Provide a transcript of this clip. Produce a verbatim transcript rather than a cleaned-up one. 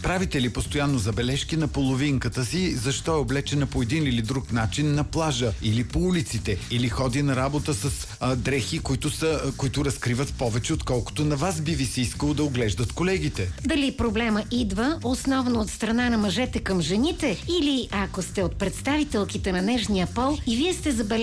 Правите ли постоянно забележки на половинката си, защо е облечена по един или друг начин на плажа или по улиците, или ходи на работа с а, дрехи, които, са, а, които разкриват повече, отколкото на вас би ви се искало да оглеждат колегите? Дали проблема идва основно от страна на мъжете към жените, или ако сте от представителките на нежния пол и вие сте забележили